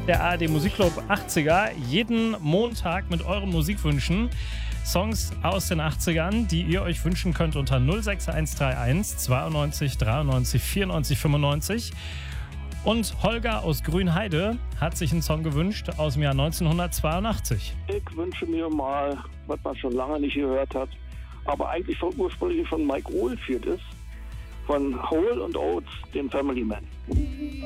der ARD Musikclub 80er. Jeden Montag mit euren Musikwünschen. Songs aus den 80ern, die ihr euch wünschen könnt unter 06131 92 93 94 95. Und Holger aus Grünheide hat sich einen Song gewünscht aus dem Jahr 1982. Ich wünsche mir mal, was man schon lange nicht gehört hat, aber eigentlich ursprünglich von Mike Oldfield ist, von Hole and Oates, den Family Man.